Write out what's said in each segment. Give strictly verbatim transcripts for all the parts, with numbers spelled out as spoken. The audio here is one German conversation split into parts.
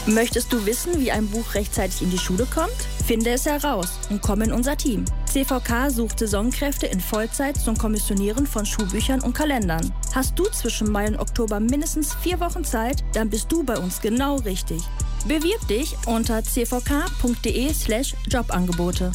Möchtest du wissen, wie ein Buch rechtzeitig in die Schule kommt? Finde es heraus und komm in unser Team. C V K sucht Saisonkräfte in Vollzeit zum Kommissionieren von Schulbüchern und Kalendern. Hast du zwischen Mai und Oktober mindestens vier Wochen Zeit, dann bist du bei uns genau richtig. Bewirb dich unter cvk.de slash Jobangebote.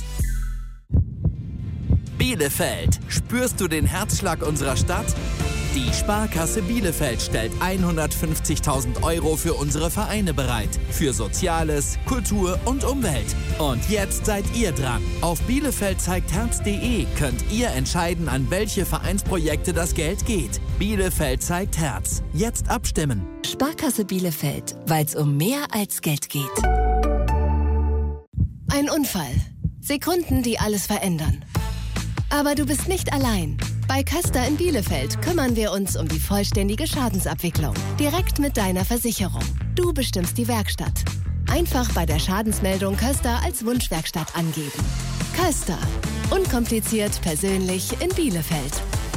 Bielefeld. Spürst du den Herzschlag unserer Stadt? Die Sparkasse Bielefeld stellt hundertfünfzigtausend Euro für unsere Vereine bereit. Für Soziales, Kultur und Umwelt. Und jetzt seid ihr dran. Auf bielefeld zeigt herz punkt de könnt ihr entscheiden, an welche Vereinsprojekte das Geld geht. Bielefeld zeigt Herz. Jetzt abstimmen. Sparkasse Bielefeld, weil es um mehr als Geld geht. Ein Unfall. Sekunden, die alles verändern. Aber du bist nicht allein. Bei Köster in Bielefeld kümmern wir uns um die vollständige Schadensabwicklung. Direkt mit deiner Versicherung. Du bestimmst die Werkstatt. Einfach bei der Schadensmeldung Köster als Wunschwerkstatt angeben. Köster. Unkompliziert, persönlich in Bielefeld.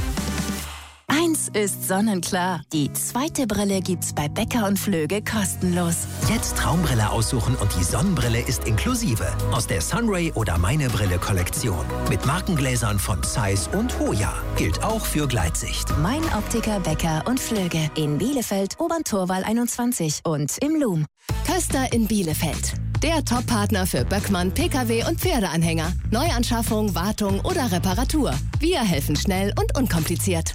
Eins ist sonnenklar. Die zweite Brille gibt's bei Becker und Flöge kostenlos. Jetzt Traumbrille aussuchen und die Sonnenbrille ist inklusive. Aus der Sunray oder Meine Brille Kollektion. Mit Markengläsern von Zeiss und Hoya. Gilt auch für Gleitsicht. Mein Optiker Becker und Flöge. In Bielefeld, Oberntorwall einundzwanzig und im Loom. Köster in Bielefeld. Der Top-Partner für Böckmann, Pkw und Pferdeanhänger. Neuanschaffung, Wartung oder Reparatur. Wir helfen schnell und unkompliziert.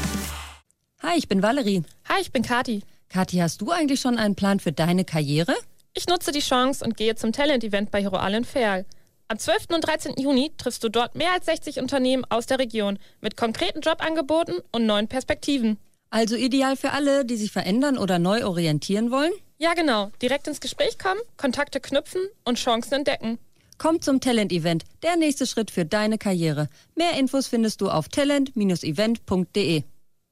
Hi, ich bin Valerie. Hi, ich bin Kathi. Kathi, hast du eigentlich schon einen Plan für deine Karriere? Ich nutze die Chance und gehe zum Talent-Event bei Hero Allen Ferl. Am zwölften und dreizehnten Juni triffst du dort mehr als sechzig Unternehmen aus der Region mit konkreten Jobangeboten und neuen Perspektiven. Also ideal für alle, die sich verändern oder neu orientieren wollen? Ja, genau. Direkt ins Gespräch kommen, Kontakte knüpfen und Chancen entdecken. Komm zum Talent-Event, der nächste Schritt für deine Karriere. Mehr Infos findest du auf talent event punkt de.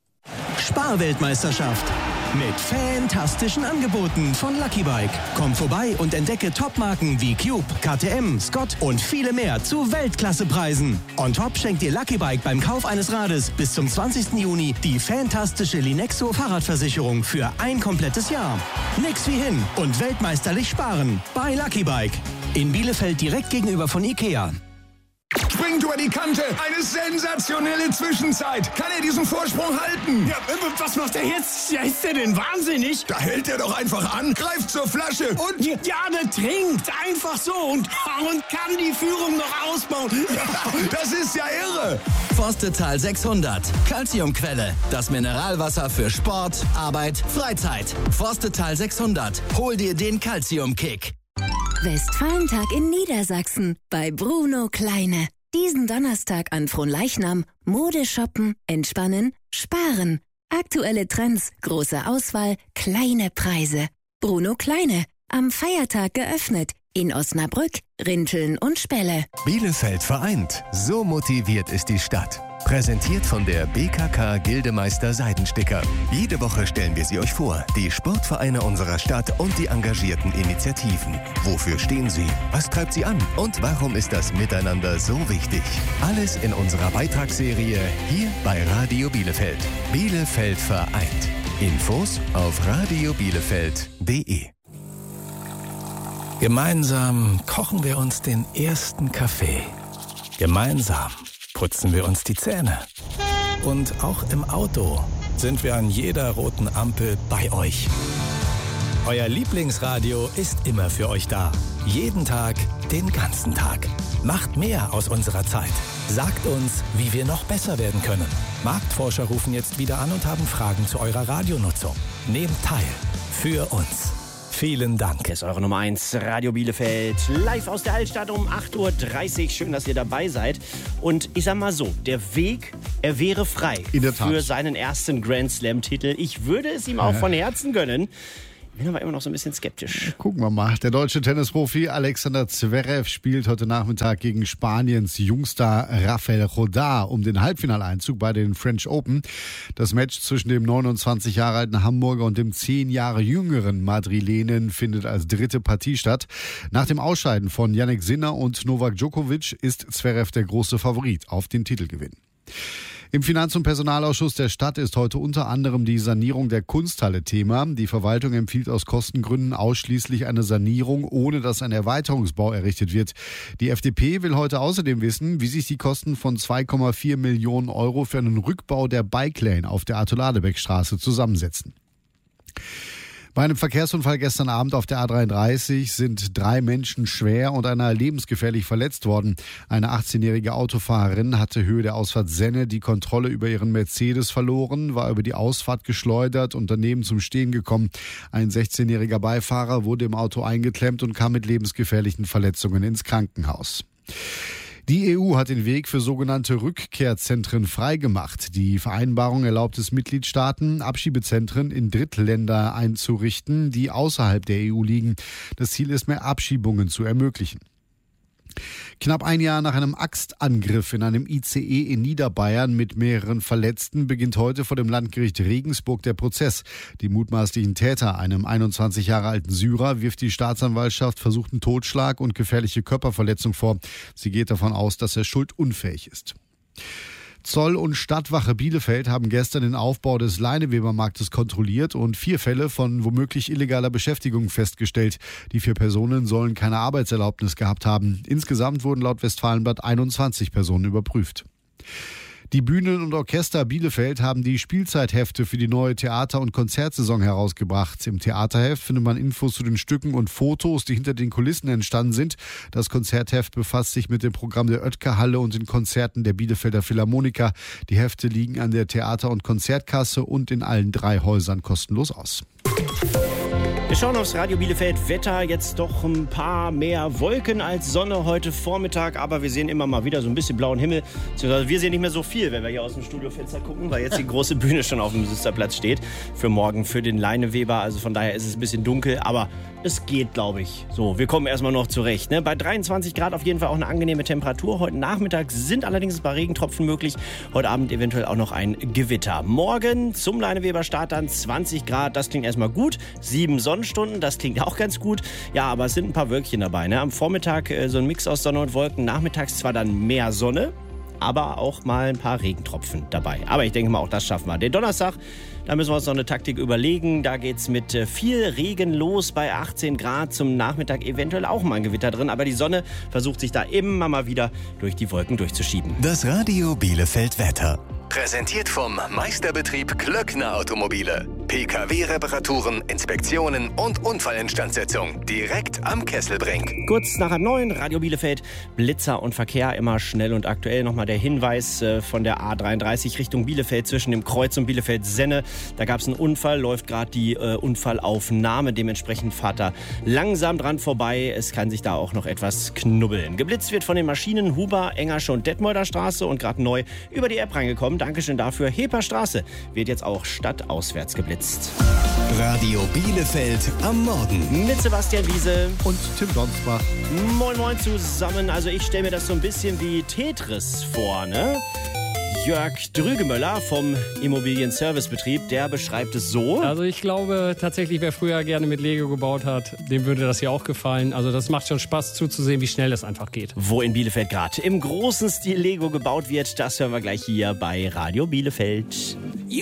Sparweltmeisterschaft mit fantastischen Angeboten von Lucky Bike. Komm vorbei und entdecke Topmarken wie Cube, K T M, Scott und viele mehr zu Weltklassepreisen. On top schenkt dir Lucky Bike beim Kauf eines Rades bis zum zwanzigsten Juni die fantastische Linexo Fahrradversicherung für ein komplettes Jahr. Nix wie hin und weltmeisterlich sparen bei Lucky Bike. In Bielefeld direkt gegenüber von Ikea. Springt über die Kante. Eine sensationelle Zwischenzeit. Kann er diesen Vorsprung halten? Ja, was macht er jetzt? Ja, ist der denn wahnsinnig? Da hält er doch einfach an, greift zur Flasche und... Ja, ja, der trinkt einfach so und, und kann die Führung noch ausbauen. Das ist ja irre. Forstetal sechshundert. Calciumquelle. Das Mineralwasser für Sport, Arbeit, Freizeit. Forstetal sechshundert. Hol dir den Calcium-Kick. Westfalentag in Niedersachsen bei Bruno Kleine. Diesen Donnerstag an Fronleichnam Mode shoppen, entspannen, sparen. Aktuelle Trends, große Auswahl, kleine Preise. Bruno Kleine, am Feiertag geöffnet. In Osnabrück, Rinteln und Spelle. Bielefeld vereint. So motiviert ist die Stadt. Präsentiert von der B K K Gildemeister Seidensticker. Jede Woche stellen wir sie euch vor, die Sportvereine unserer Stadt und die engagierten Initiativen. Wofür stehen sie? Was treibt sie an? Und warum ist das Miteinander so wichtig? Alles in unserer Beitragsserie hier bei Radio Bielefeld. Bielefeld vereint. Infos auf radio bielefeld punkt de. Gemeinsam kochen wir uns den ersten Kaffee. Gemeinsam putzen wir uns die Zähne. Und auch im Auto sind wir an jeder roten Ampel bei euch. Euer Lieblingsradio ist immer für euch da. Jeden Tag, den ganzen Tag. Macht mehr aus unserer Zeit. Sagt uns, wie wir noch besser werden können. Marktforscher rufen jetzt wieder an und haben Fragen zu eurer Radionutzung. Nehmt teil. Für uns. Vielen Dank. Das ist eure Nummer eins, Radio Bielefeld. Live aus der Altstadt um acht Uhr dreißig. Schön, dass ihr dabei seid. Und ich sag mal so, der Weg, er wäre frei In der Tat. für seinen ersten Grand Slam-Titel. Ich würde es ihm auch Ja. von Herzen gönnen. Ich bin aber immer noch so ein bisschen skeptisch. Gucken wir mal. Der deutsche Tennisprofi Alexander Zverev spielt heute Nachmittag gegen Spaniens Jungstar Rafael Rodar um den Halbfinaleinzug bei den French Open. Das Match zwischen dem neunundzwanzig Jahre alten Hamburger und dem zehn Jahre jüngeren Madrilenen findet als dritte Partie statt. Nach dem Ausscheiden von Jannik Sinner und Novak Djokovic ist Zverev der große Favorit auf den Titelgewinn. Im Finanz- und Personalausschuss der Stadt ist heute unter anderem die Sanierung der Kunsthalle Thema. Die Verwaltung empfiehlt aus Kostengründen ausschließlich eine Sanierung, ohne dass ein Erweiterungsbau errichtet wird. Die F D P will heute außerdem wissen, wie sich die Kosten von zwei Komma vier Millionen Euro für einen Rückbau der Bike Lane auf der Arthur-Ladebäck-Straße zusammensetzen. Bei einem Verkehrsunfall gestern Abend auf der A dreiunddreißig sind drei Menschen schwer und einer lebensgefährlich verletzt worden. Eine achtzehnjährige Autofahrerin hatte Höhe der Ausfahrt Senne die Kontrolle über ihren Mercedes verloren, war über die Ausfahrt geschleudert und daneben zum Stehen gekommen. Ein sechzehnjähriger Beifahrer wurde im Auto eingeklemmt und kam mit lebensgefährlichen Verletzungen ins Krankenhaus. Die E U hat den Weg für sogenannte Rückkehrzentren freigemacht. Die Vereinbarung erlaubt es Mitgliedstaaten, Abschiebezentren in Drittländer einzurichten, die außerhalb der E U liegen. Das Ziel ist, mehr Abschiebungen zu ermöglichen. Knapp ein Jahr nach einem Axtangriff in einem I C E in Niederbayern mit mehreren Verletzten beginnt heute vor dem Landgericht Regensburg der Prozess. Die mutmaßlichen Täter, einem einundzwanzig Jahre alten Syrer, wirft die Staatsanwaltschaft versuchten Totschlag und gefährliche Körperverletzung vor. Sie geht davon aus, dass er schuldunfähig ist. Zoll- und Stadtwache Bielefeld haben gestern den Aufbau des Leinewebermarktes kontrolliert und vier Fälle von womöglich illegaler Beschäftigung festgestellt. Die vier Personen sollen keine Arbeitserlaubnis gehabt haben. Insgesamt wurden laut Westfalenblatt einundzwanzig Personen überprüft. Die Bühnen und Orchester Bielefeld haben die Spielzeithefte für die neue Theater- und Konzertsaison herausgebracht. Im Theaterheft findet man Infos zu den Stücken und Fotos, die hinter den Kulissen entstanden sind. Das Konzertheft befasst sich mit dem Programm der Oetker-Halle und den Konzerten der Bielefelder Philharmoniker. Die Hefte liegen an der Theater- und Konzertkasse und in allen drei Häusern kostenlos aus. Wir schauen aufs Radio Bielefeld. Wetter, jetzt doch ein paar mehr Wolken als Sonne heute Vormittag, aber wir sehen immer mal wieder so ein bisschen blauen Himmel. Wir sehen nicht mehr so viel, wenn wir hier aus dem Studiofenster gucken, weil jetzt die große Bühne schon auf dem Sisterplatz steht für morgen, für den Leineweber. Also von daher ist es ein bisschen dunkel, aber es geht, glaube ich. So, wir kommen erstmal noch zurecht. Ne? Bei dreiundzwanzig Grad auf jeden Fall auch eine angenehme Temperatur. Heute Nachmittag sind allerdings ein paar Regentropfen möglich. Heute Abend eventuell auch noch ein Gewitter. Morgen zum Leineweber-Start dann zwanzig Grad. Das klingt erstmal gut. Sieben Sonnenstunden, das klingt auch ganz gut. Ja, aber es sind ein paar Wölkchen dabei. Ne? Am Vormittag äh, so ein Mix aus Sonne und Wolken. Nachmittags zwar dann mehr Sonne, aber auch mal ein paar Regentropfen dabei. Aber ich denke mal, auch das schaffen wir. Den Donnerstag, da müssen wir uns noch eine Taktik überlegen. Da geht es mit viel Regen los bei achtzehn Grad. Zum Nachmittag eventuell auch mal ein Gewitter drin. Aber die Sonne versucht sich da immer mal wieder durch die Wolken durchzuschieben. Das Radio Bielefeld Wetter. Präsentiert vom Meisterbetrieb Klöckner Automobile. P K W-Reparaturen, Inspektionen und Unfallinstandsetzung. Direkt am Kesselbrink. Kurz nach halb neun, Radio Bielefeld, Blitzer und Verkehr, immer schnell und aktuell. Nochmal der Hinweis äh, von der A dreiunddreißig Richtung Bielefeld zwischen dem Kreuz und Bielefeld-Senne. Da gab es einen Unfall, läuft gerade die äh, Unfallaufnahme. Dementsprechend fahrt da langsam dran vorbei. Es kann sich da auch noch etwas knubbeln. Geblitzt wird von den Maschinen Huber, Engersche und Detmolder Straße und gerade neu über die App reingekommen. Dankeschön dafür. Heper Straße wird jetzt auch stadtauswärts geblitzt. Radio Bielefeld am Morgen. Mit Sebastian Wiese und Tim Donsbach. Moin Moin zusammen. Also ich stelle mir das so ein bisschen wie Tetris vor, ne? Jörg Drügemöller vom Immobilien-Servicebetrieb, der beschreibt es so. Also ich glaube tatsächlich, wer früher gerne mit Lego gebaut hat, dem würde das hier auch gefallen. Also das macht schon Spaß zuzusehen, wie schnell das einfach geht. Wo in Bielefeld gerade im großen Stil Lego gebaut wird, das hören wir gleich hier bei Radio Bielefeld.